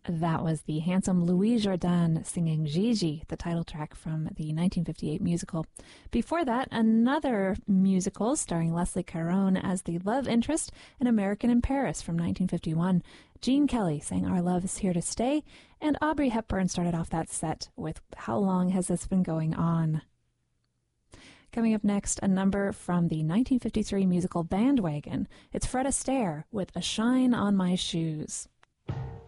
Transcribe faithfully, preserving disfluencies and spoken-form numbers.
That was the handsome Louis Jordan singing Gigi, the title track from the nineteen fifty-eight musical. Before that, another musical starring Leslie Caron as the love interest in American in Paris from nineteen fifty-one. Gene Kelly sang Our Love Is Here to Stay, and Audrey Hepburn started off that set with How Long Has This Been Going On? Coming up next, a number from the nineteen fifty-three musical Bandwagon. It's Fred Astaire with A Shine on My Shoes.